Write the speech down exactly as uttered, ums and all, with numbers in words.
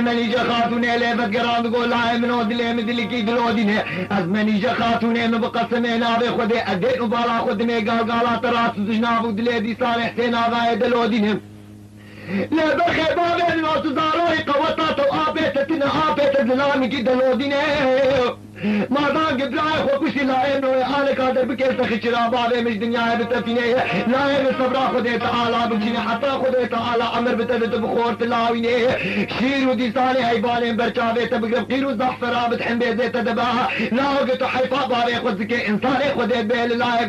منیجا خاتونه لیفت گرام بگو لای منو دلی مدلی کی دلودینه از منیجا خاتونه من بقسم نابه خود ادین و بالا خود می گال گالا تراس جناب دلی دیسان حسین آقای دلودینه لبه خبابه ناس زاروی قوتا تو آبت تن آبت زلانی کی دلودینه مادام قبلای خوكوشي لاين وآلك هذا بكيف خشرا بابي مش دنيا بتفيني لاين صبرا خدي تعالى بكشيني حتى خدي تعالى عمر بتبت بخور تلاويني شير ودي صالي هيبالين برشاوي تبقرب قيرو زحفرا بتحن بيزي تدباها لا وقتو حيفا بابي خد زكي انساني خدي بيل لاين